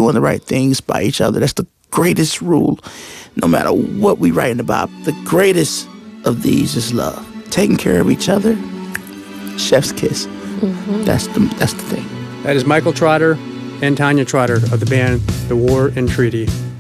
doing the right things by each other. That's the greatest rule, no matter what we writing about. The greatest of these is love. Taking care of each other, chef's kiss. Mm-hmm. That's the thing. That is Michael Trotter and Tanya Trotter of the band The War and Treaty.